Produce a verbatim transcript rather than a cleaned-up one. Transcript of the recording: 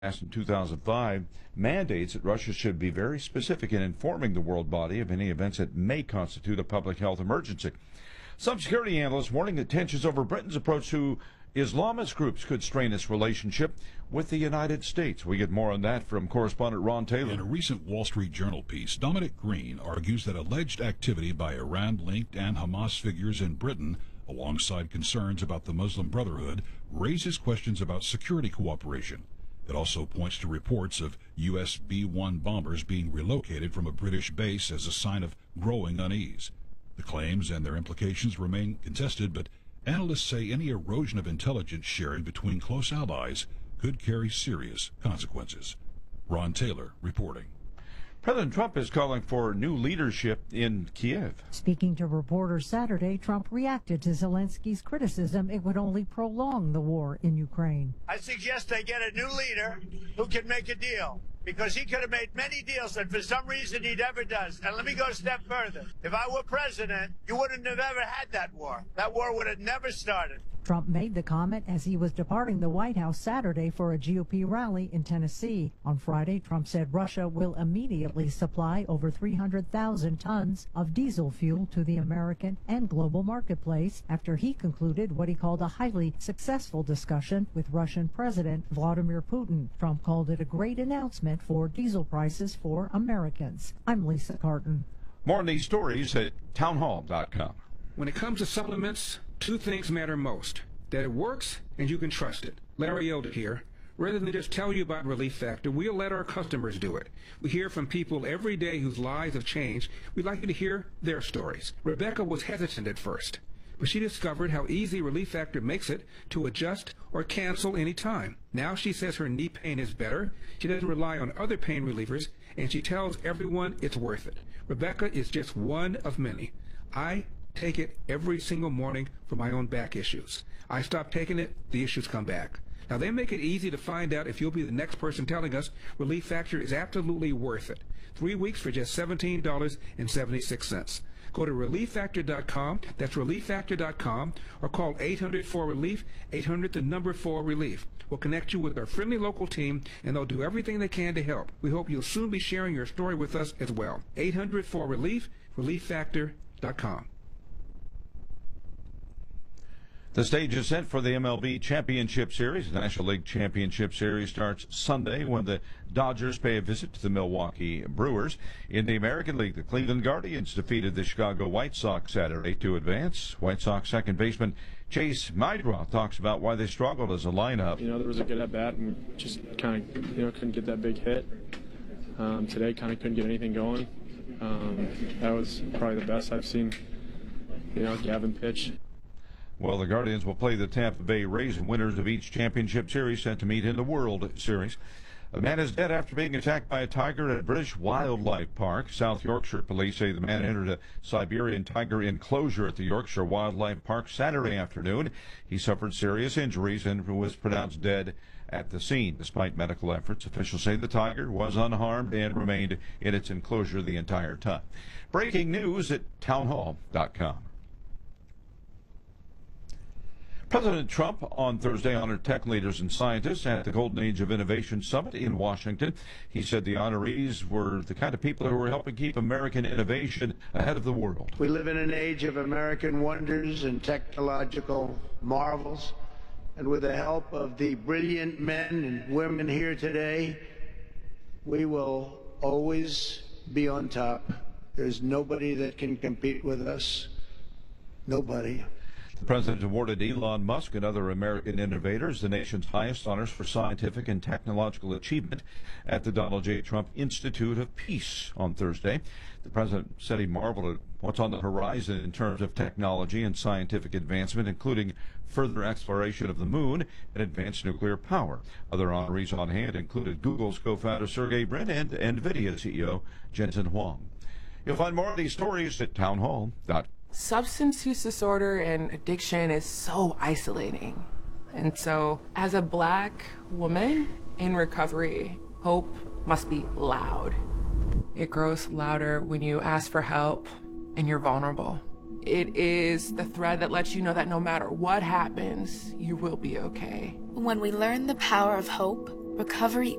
passed in two thousand five mandates that Russia should be very specific in informing the world body of any events that may constitute a public health emergency. Some security analysts warning that tensions over Britain's approach to Islamist groups could strain its relationship with the United States. We get more on that from correspondent Ron Taylor. In a recent Wall Street Journal piece, Dominic Green argues that alleged activity by Iran-linked and Hamas figures in Britain, alongside concerns about the Muslim Brotherhood, raises questions about security cooperation. It also points to reports of U S B one bombers being relocated from a British base as a sign of growing unease. The claims and their implications remain contested, but analysts say any erosion of intelligence sharing between close allies could carry serious consequences. Ron Taylor reporting. President Trump is calling for new leadership in Kiev. Speaking to reporters Saturday, Trump reacted to Zelensky's criticism it would only prolong the war in Ukraine. I suggest they get a new leader who can make a deal, because he could have made many deals that for some reason he never does. And let me go a step further. If I were president, you wouldn't have ever had that war. That war would have never started. Trump made the comment as he was departing the White House Saturday for a G O P rally in Tennessee. On Friday, Trump said Russia will immediately supply over three hundred thousand tons of diesel fuel to the American and global marketplace after he concluded what he called a highly successful discussion with Russian President Vladimir Putin. Trump called it a great announcement for diesel prices for Americans. I'm Lisa Carton. More on these stories at townhall dot com. When it comes to supplements, two things matter most: that it works and you can trust it. Larry Elder here. Rather than just tell you about Relief Factor, we'll let our customers do it. We hear from people every day whose lives have changed. We'd like you to hear their stories. Rebecca was hesitant at first, but she discovered how easy Relief Factor makes it to adjust or cancel any time. Now she says her knee pain is better, she doesn't rely on other pain relievers, and she tells everyone it's worth it. Rebecca is just one of many. I take it every single morning for my own back issues. I stop taking it, the issues come back. Now, they make it easy to find out if you'll be the next person telling us Relief Factor is absolutely worth it. Three weeks for just seventeen dollars and seventy-six cents. Go to relief factor dot com, that's relief factor dot com, or call eight hundred four relief, eight hundred the number four relief. We'll connect you with our friendly local team, and they'll do everything they can to help. We hope you'll soon be sharing your story with us as well. eight hundred four relief, relief factor dot com. The stage is set for the M L B Championship Series. The National League Championship Series starts Sunday when the Dodgers pay a visit to the Milwaukee Brewers. In the American League, the Cleveland Guardians defeated the Chicago White Sox Saturday to advance. White Sox second baseman Chase Meidroth talks about why they struggled as a lineup. You know, there was a good at bat and just kind of, you know, couldn't get that big hit. Um, today, kind of couldn't get anything going. Um, that was probably the best I've seen, you know, Gavin pitch. Well, the Guardians will play the Tampa Bay Rays, winners of each championship series, set to meet in the World Series. A man is dead after being attacked by a tiger at British Wildlife Park. South Yorkshire police say the man entered a Siberian tiger enclosure at the Yorkshire Wildlife Park Saturday afternoon. He suffered serious injuries and was pronounced dead at the scene. Despite medical efforts, officials say the tiger was unharmed and remained in its enclosure the entire time. Breaking news at townhall dot com. President Trump on Thursday honored tech leaders and scientists at the Golden Age of Innovation Summit in Washington. He said the honorees were the kind of people who were helping keep American innovation ahead of the world. We live in an age of American wonders and technological marvels, and with the help of the brilliant men and women here today, we will always be on top. There's nobody that can compete with us. Nobody. The president awarded Elon Musk and other American innovators the nation's highest honors for scientific and technological achievement at the Donald J. Trump Institute of Peace on Thursday. The president said he marveled at what's on the horizon in terms of technology and scientific advancement, including further exploration of the moon and advanced nuclear power. Other honorees on hand included Google's co-founder Sergey Brin and NVIDIA C E O Jensen Huang. You'll find more of these stories at townhall dot com. Substance use disorder and addiction is so isolating. And so, as a Black woman in recovery, hope must be loud. It grows louder when you ask for help and you're vulnerable. It is the thread that lets you know that no matter what happens, you will be okay. When we learn the power of hope, Recovery